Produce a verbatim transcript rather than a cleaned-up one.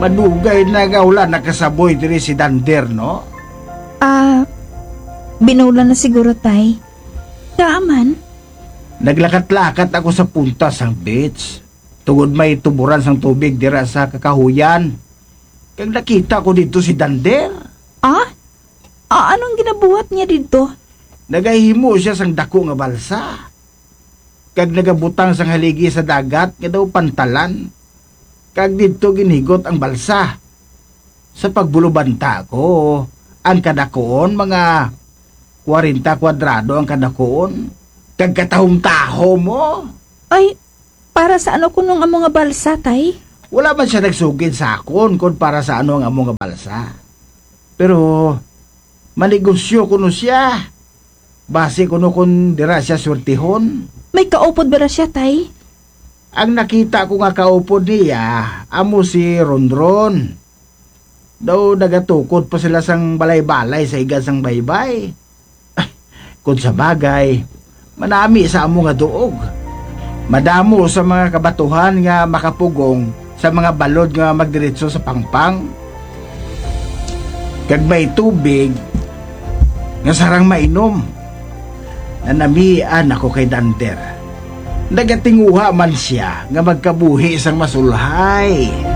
Madugay na gawla nakasaboy diri si Dander, no? Ah, binula na siguro, tay. Kaaman? Naglakat-lakat ako sa punta sang beach. Tungod may tuburan sang tubig dira sa kakahuyan. Kag nakita ko dito si Dander. Ah? Ah, anong ginabuhat niya dito? Nagahimo siya sang dako nga balsa. Kag nagabutang sang haligi sa dagat nga daw pantalan. Kag dito ginigot ang balsa. Sa pagbulubanta ko, ang kadakoon mga forty kwadrado ang kadakoon. Kag katahom-tahom mo. Ay, para sa ano kunong ang mga balsa, tay? Wala man siya nagsugid sa akon kung para sa ano ang among nga balsa. Pero manegosyo kuno siya. Base kuno kung dira siya swertihon. May kaupod ba na siya, tay? Ang nakita ko nga kaupod niya, amo si Rondron. Daw nagatukod pa sila sang balay-balay sa igas sang baybay. Kung sa bagay, manami sa amo nga duog. Madamo sa mga kabatuhan nga makapugong sa mga balod nga magdiretso sa pangpang. Kag may tubig nga sarang mainom. Nanamian ako kay Dander. Nagatinguha man siya nga magkabuhi sang masulhay.